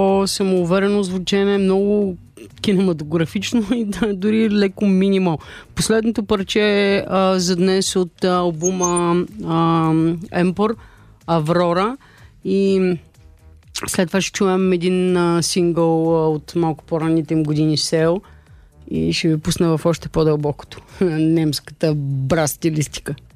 самоуверено звучене, много кинематографично и дори леко минимал. Последното парче е за днес от албума Емпор, Аврора, и след това ще чуем един сингъл от малко по-ранните им години, Сел, и ще ви пусна в още по-дълбокото немската брас стилистика.